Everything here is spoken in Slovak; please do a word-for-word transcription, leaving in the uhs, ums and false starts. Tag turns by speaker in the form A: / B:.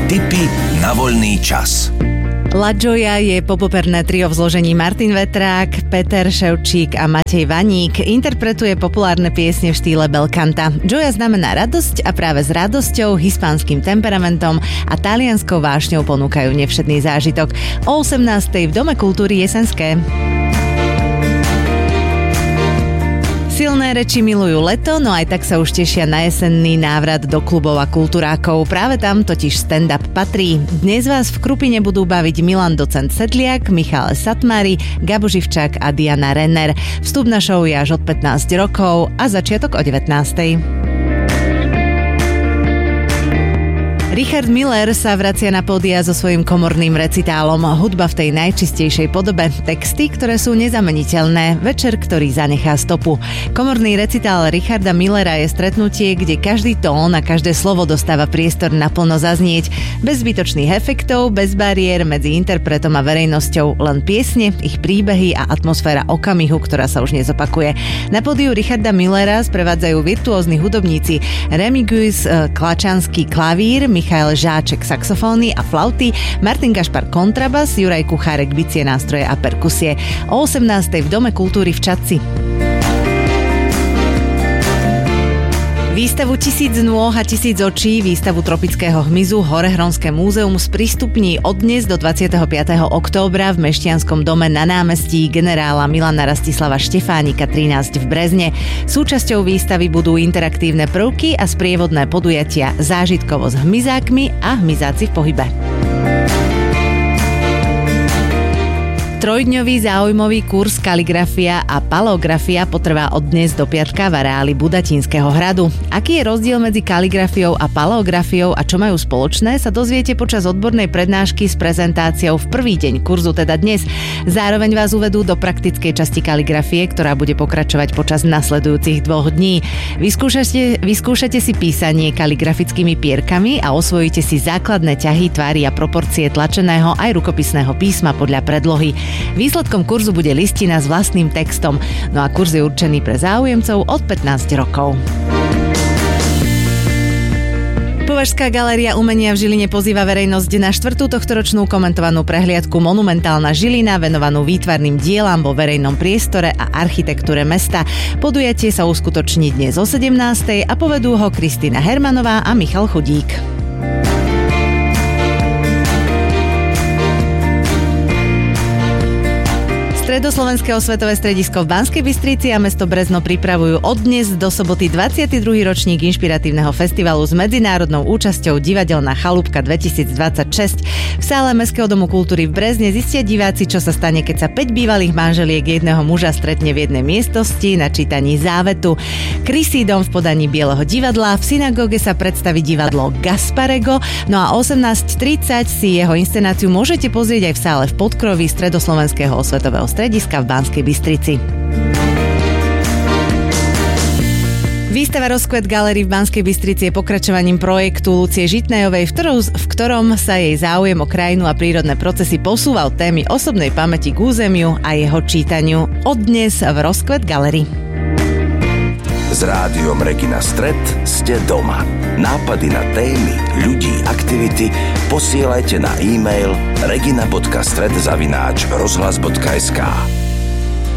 A: Tipy na voľný čas.
B: La Gioia je popoperné trio v zložení Martin Vetrák, Peter Ševčík a Matej Vaník. Interpretuje populárne piesne v štýle bel canta. Gioia znamená radosť a práve s radosťou, hispánskym temperamentom a talianskou vášňou ponúkajú nevšedný zážitok. O osemnástej v Dome kultúry Jesenské. Silné reči milujú leto, no aj tak sa už tešia na jesenný návrat do klubov a kultúrákov. Práve tam totiž stand-up patrí. Dnes vás v Krupine budú baviť Milan Docent Sedliak, Michal Satmári, Gabo Živčák a Diana Renner. Vstup na show je až od pätnásť rokov a začiatok o devätnástej. Richard Miller sa vracia na pódia so svojím komorným recitálom. Hudba v tej najčistejšej podobe. Texty, ktoré sú nezameniteľné. Večer, ktorý zanechá stopu. Komorný recitál Richarda Millera je stretnutie, kde každý tón a každé slovo dostáva priestor naplno zaznieť. Bez zbytočných efektov, bez bariér medzi interpretom a verejnosťou. Len piesne, ich príbehy a atmosféra okamihu, ktorá sa už nezopakuje. Na pódiu Richarda Millera sprevádzajú virtuózni hudobníci Remigius Klačanský klavír, Michael Žáček saxofóny a flauty, Martin Gašpar kontrabas, Juraj Kuchárek bicie nástroje a perkusie. O osemnástej v Dome kultúry v Čadci. Výstavu Tisíc nôh a tisíc očí, výstavu tropického hmyzu Horehronské múzeum sprístupní od dnes do dvadsiateho piateho októbra v Mešťanskom dome na námestí generála Milana Rastislava Štefánika trinásť v Brezne. Súčasťou výstavy budú interaktívne prvky a sprievodné podujatia zážitkovo s hmyzákmi a hmyzáci v pohybe. Trojdňový záujmový kurz kaligrafia a palografia potrvá od dnes do piatka v areáli Budatínskeho hradu. Aký je rozdiel medzi kaligrafiou a palografiou a čo majú spoločné, sa dozviete počas odbornej prednášky s prezentáciou v prvý deň kurzu, teda dnes. Zároveň vás uvedú do praktickej časti kaligrafie, ktorá bude pokračovať počas nasledujúcich dvoch dní. Vyskúšate, vyskúšate si písanie kaligrafickými pierkami a osvojíte si základné ťahy, tvary a proporcie tlačeného aj rukopisného písma podľa predlohy. Výsledkom kurzu bude listina s vlastným textom, no a kurz je určený pre záujemcov od pätnásť rokov. Považská galéria umenia v Žiline pozýva verejnosť na štvrtú tohtoročnú komentovanú prehliadku Monumentálna Žilina, venovanú výtvarným dielam vo verejnom priestore a architektúre mesta. Podujatie sa uskutoční dnes o sedemnástej a povedú ho Kristína Hermanová a Michal Chudík. Stredoslovenské osvetové stredisko v Banskej Bystrici a mesto Brezno pripravujú od dnes do soboty dvadsiaty druhý ročník inšpiratívneho festivalu s medzinárodnou účasťou Divadelná chalúbka dvetisícdvadsaťšesť. V sále Mestského domu kultúry v Brezne zistia diváci, čo sa stane, keď sa päť bývalých manželiek jedného muža stretne v jednej miestnosti na čítaní závetu. Krysídom v podaní Bieleho divadla, v synagóge sa predstaví divadlo Gasparego, no a osemnásť tridsať si jeho inscenáciu môžete pozrieť aj v sále v podkroví Stredoslovenského osvetového strediska v Banskej Bystrici. Výstava Rozkvet Gallery v Banskej Bystrici je pokračovaním projektu Lucie Žitnejovej, v, ktorou, v ktorom sa jej záujem o krajinu a prírodné procesy posúva od témy osobnej pamäti k územiu a jeho čítaniu. Od dnes v Rozkvet Gallery.
A: S rádiom Regina Stret ste doma. Nápady na témy, ľudí, aktivity posielajte na e-mail regina bodka stret zavináč rozhlas bodka es ká.